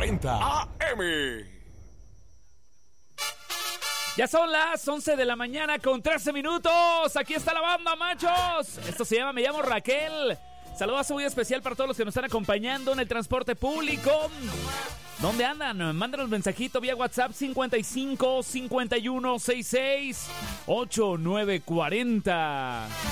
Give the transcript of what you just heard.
940 AM. Ya son las 11 de la mañana con 13 minutos. Aquí está la banda, machos. Esto se llama Me llamo Raquel. Saludazo muy especial para todos los que nos están acompañando en el transporte público. ¿Dónde andan? Mándanos mensajito vía WhatsApp 55 51 66 8940.